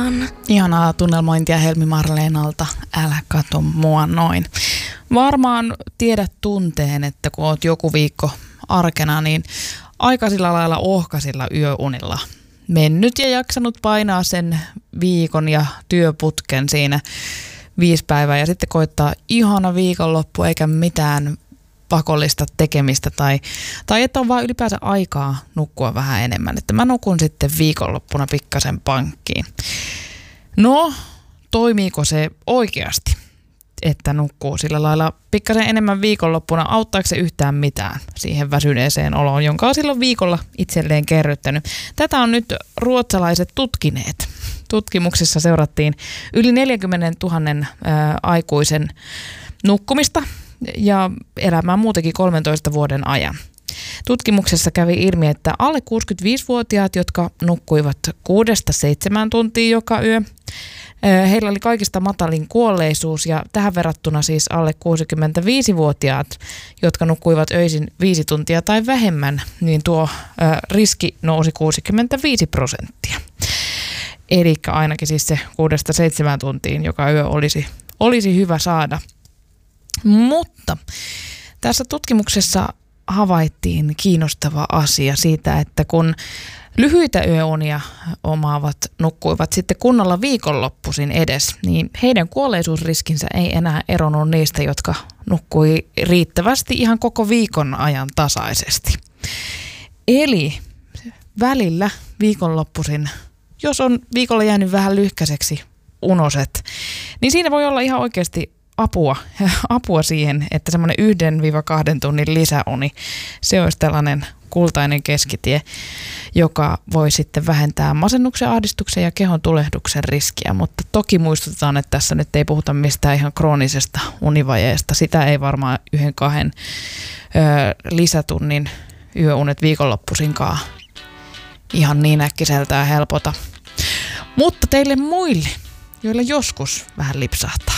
Marleenan. Ihanaa tunnelmointia Helmi Marleenalta, älä kato mua noin. Varmaan tiedät tunteen, että kun oot joku viikko arkena, niin aika sillä lailla ohkaisilla yöunilla mennyt ja jaksanut painaa sen viikon ja työputken siinä 5 päivää ja sitten koittaa ihana viikonloppu eikä mitään pakollista tekemistä tai että on vaan ylipäänsä aikaa nukkua vähän enemmän. Että mä nukun sitten viikonloppuna pikkasen pankkiin. No, toimiiko se oikeasti, että nukkuu sillä lailla pikkasen enemmän viikonloppuna? Auttaako se yhtään mitään siihen väsyneeseen oloon, jonka on silloin viikolla itselleen kerryttänyt? Tätä on nyt ruotsalaiset tutkineet. Tutkimuksessa seurattiin yli 40 000 aikuisen nukkumista ja elämää muutenkin 13 vuoden ajan. Tutkimuksessa kävi ilmi, että alle 65-vuotiaat, jotka nukkuivat 6-7 tuntia joka yö, heillä oli kaikista matalin kuolleisuus ja tähän verrattuna siis alle 65-vuotiaat, jotka nukkuivat öisin 5 tuntia tai vähemmän, niin tuo riski nousi 65%. Eli ainakin siis se 6-7 tuntiin joka yö olisi hyvä saada. Mutta tässä tutkimuksessa havaittiin kiinnostava asia siitä, että kun lyhyitä yöunia omaavat nukkuivat sitten kunnolla viikonloppuisin edes, niin heidän kuolleisuusriskinsä ei enää eronnut niistä, jotka nukkui riittävästi ihan koko viikon ajan tasaisesti. Eli välillä viikonloppuisin, jos on viikolla jäänyt vähän lyhkäiseksi unoset, niin siinä voi olla ihan oikeasti apua siihen, että semmoinen 1-2 tunnin lisäuni, se olisi tällainen kultainen keskitie, joka voi sitten vähentää masennuksen, ahdistuksen ja kehon tulehduksen riskiä, mutta toki muistutetaan, että tässä nyt ei puhuta mistään ihan kroonisesta univajeesta. Sitä ei varmaan 1-2 lisätunnin yöunet viikonloppuisinkaan ihan niin äkkiseltään helpota. Mutta teille muille, joilla joskus vähän lipsahtaa,